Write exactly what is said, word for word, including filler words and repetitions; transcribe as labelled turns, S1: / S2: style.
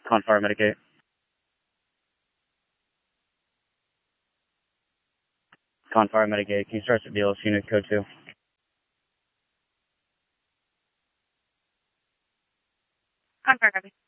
S1: Confire Mitigate. Confire Mitigate. Can you start the deal? Unit code two.
S2: Confire, copy.